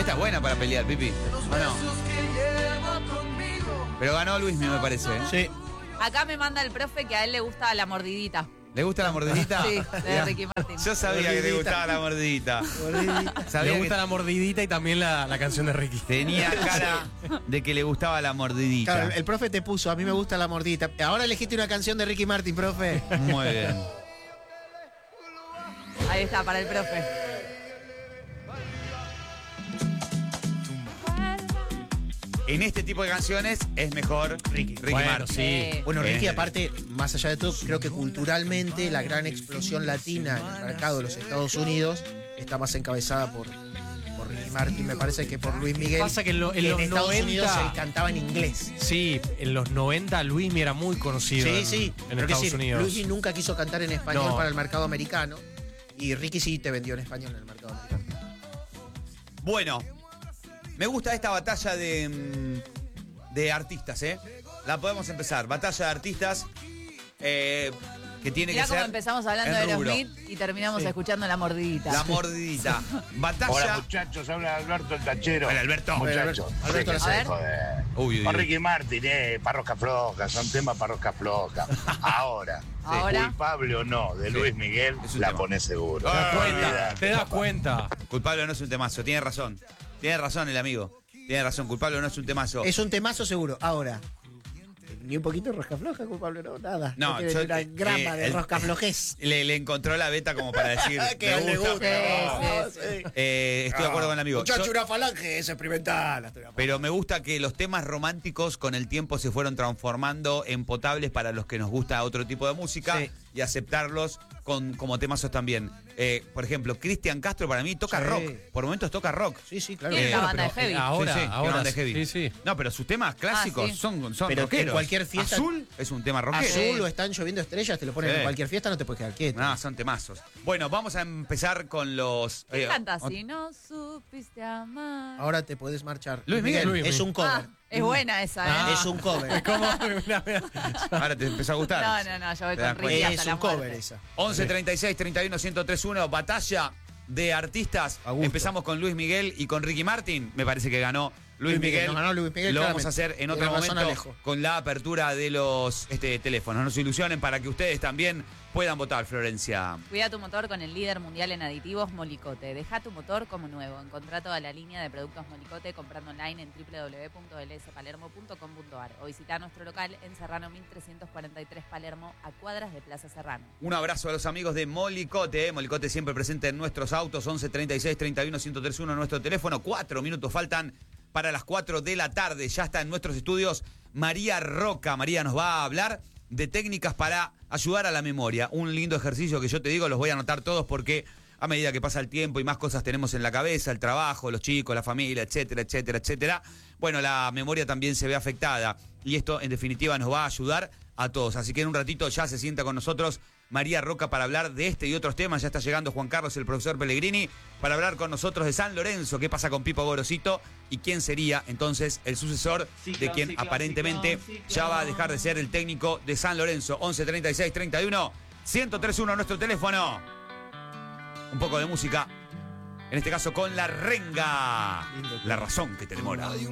Esta es buena para pelear, Pipi. ¿O no? Pero ganó Luismi, me parece. Sí. Acá me manda el profe que a él le gusta la mordidita. ¿Le gusta la mordidita? Sí, de Ricky Martin. Yo sabía que le gustaba la mordidita. Le gusta la mordidita y también la canción de Ricky. Tenía cara de que le gustaba la mordidita. Claro, el profe te puso, a mí me gusta la mordidita. Ahora elegiste una canción de Ricky Martin, profe. Muy bien. Ahí está, para el profe. En este tipo de canciones es mejor Ricky Bueno, Martin. sí. Bueno, Ricky, aparte, más allá de todo, creo que culturalmente la gran explosión latina en el mercado de los Estados Unidos está más encabezada por Ricky Martin, me parece, que por Luis Miguel. Pasa que en los Estados 90 Unidos se cantaba en inglés. Sí, en los 90 Luismi era muy conocido Sí. en Pero Estados Unidos. Luis nunca quiso cantar en español No. para el mercado americano. Y Ricky sí te vendió en español en el mercado americano. Bueno, me gusta esta batalla de artistas, ¿eh? La podemos empezar. Batalla de artistas que tiene Mirá que cómo ser empezamos hablando en de rubro. Aerosmith y terminamos Sí. escuchando la mordidita. La mordidita. Batalla. Hola muchachos, habla Alberto el Tachero. Hola, Alberto. Muchachos, Alberto, déjense a de ver. joder. Uy. Con Ricky Martin, parrosca floja, son temas parrosca floja. Ahora, Ahora. culpable o no, de Sí. Luis Miguel, Es un la tema. pones seguro. ¿Te das cuenta? Culpable no es un temazo. Tiene razón. Tiene razón el amigo. Tiene razón. Culpable no es un temazo. Es un temazo seguro. Ahora, ni un poquito de rosca floja, culpable, no, nada. No, tiene yo- ni una grama de el- rosca flojez. Le encontró la beta como para decir. Que a él le gusta. Sí, sí. Estoy de acuerdo con el amigo. Muchacho, Yo- una falange es experimental. Pero me gusta que los temas románticos con el tiempo se fueron transformando en potables para los que nos gusta otro tipo de música Sí. y aceptarlos como temazos también. Por ejemplo, Cristian Castro para mí toca Sí. rock. Por momentos toca rock. Sí, sí, claro. Tiene la Bueno, banda de pero, heavy. ahora, Sí, sí, ahora. banda de heavy. Sí, sí. No, pero sus temas clásicos sí. son Pero rockeros. en cualquier fiesta- Azul es un tema rockero. Azul o están lloviendo estrellas, te lo ponen Sí. en cualquier fiesta, no te puedes quedar quieto. No, son temazos. Bueno, vamos a empezar con los... ¿Qué canta si no supiste amar? Ahora te puedes marchar. Luis Miguel. Luis Es Miguel. un cover. Ah, es buena esa, ¿eh? Es un cover. ¿Cómo? Ahora te empezó a gustar. No, yo voy Te das con Ricky cuenta. hasta Es la un cover muerte. esa. 11 36 31 1031, batalla de artistas. A gusto. Empezamos con Luis Miguel y con Ricky Martin. Me parece que ganó Luis Miguel. Nos ganó Luis Miguel, Lo vamos claramente. a hacer en otro Tiene razón, momento Alejo. con la apertura de los teléfonos. No se ilusionen para que ustedes también puedan votar, Florencia. Cuida tu motor con el líder mundial en aditivos, Molicote. Deja tu motor como nuevo. Encontrá toda la línea de productos Molicote comprando online en www.lspalermo.com.ar o visita nuestro local en Serrano 1343 Palermo, a cuadras de Plaza Serrano. Un abrazo a los amigos de Molicote. Molicote siempre presente en nuestros autos. 11 36 31 1031 nuestro teléfono. 4 minutos faltan para las 4 de la tarde. Ya está en nuestros estudios María Roca. María nos va a hablar de técnicas para ayudar a la memoria. Un lindo ejercicio que yo te digo, los voy a anotar todos porque a medida que pasa el tiempo y más cosas tenemos en la cabeza, el trabajo, los chicos, la familia, etcétera, etcétera, etcétera, bueno, la memoria también se ve afectada y esto en definitiva nos va a ayudar a todos. Así que en un ratito ya se sienta con nosotros María Roca para hablar de este y otros temas. Ya está llegando Juan Carlos, el profesor Pellegrini, para hablar con nosotros de San Lorenzo, qué pasa con Pipo Gorosito y quién sería entonces el sucesor de quien aparentemente ya va a dejar de ser el técnico de San Lorenzo. 11 36 31 1031 nuestro teléfono. Un poco de música, en este caso con La Renga, la razón que te demora. Hay un